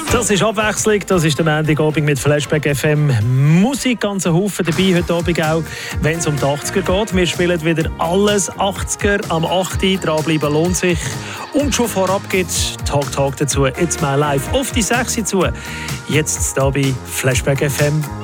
Das ist Abwechslung, das ist der Montagabend mit Flashback FM. Musik, ganz ein Haufen dabei heute Abend auch, wenn es um die 80er geht. Wir spielen wieder alles 80er am 8. Dranbleiben lohnt sich. Und schon vorab geht Tag dazu. It's My Life auf die 6 zu. Jetzt hier bei Flashback FM.